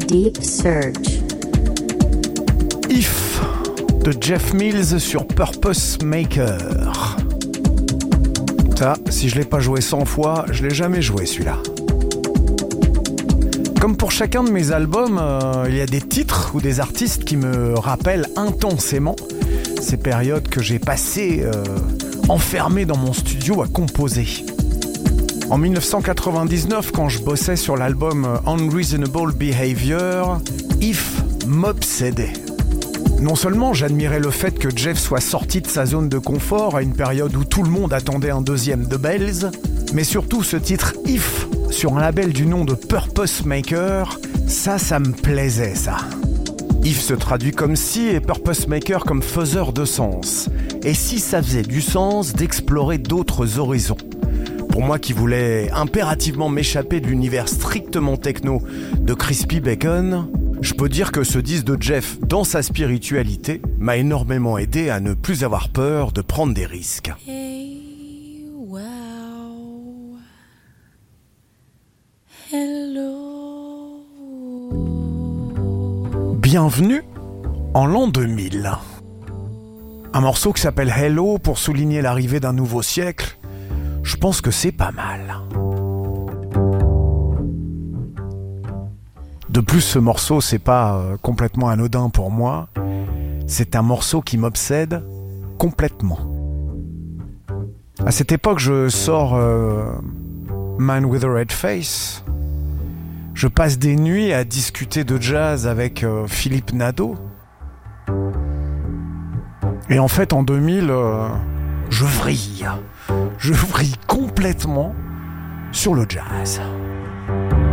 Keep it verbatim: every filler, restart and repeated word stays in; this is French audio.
Deep Surge. If de Jeff Mills sur Purpose Maker. Ça, si je l'ai pas joué cent fois, je l'ai jamais joué celui-là. Comme pour chacun de mes albums, euh, il y a des titres ou des artistes qui me rappellent intensément ces périodes que j'ai passées euh, enfermé dans mon studio à composer. En dix-neuf cent quatre-vingt-dix-neuf, quand je bossais sur l'album Unreasonable Behavior, If m'obsédait. Non seulement j'admirais le fait que Jeff soit sorti de sa zone de confort à une période où tout le monde attendait un deuxième The Bells, mais surtout ce titre If sur un label du nom de Purpose Maker, ça, ça me plaisait, ça. If se traduit comme si et Purpose Maker comme faiseur de sens. Et si ça faisait du sens d'explorer d'autres horizons. Pour moi qui voulais impérativement m'échapper de l'univers strictement techno de Crispy Bacon, je peux dire que ce disque de Jeff, dans sa spiritualité, m'a énormément aidé à ne plus avoir peur de prendre des risques. Hey, wow. Hello. Bienvenue en l'an deux mille. Un morceau qui s'appelle Hello pour souligner l'arrivée d'un nouveau siècle, je pense que c'est pas mal. De plus, ce morceau, c'est pas euh, complètement anodin pour moi. C'est un morceau qui m'obsède complètement. À cette époque, je sors euh, Man with a Red Face. Je passe des nuits à discuter de jazz avec euh, Philippe Nadeau. Et en fait, en deux mille, euh, je vrille. Je vrille complètement sur le jazz.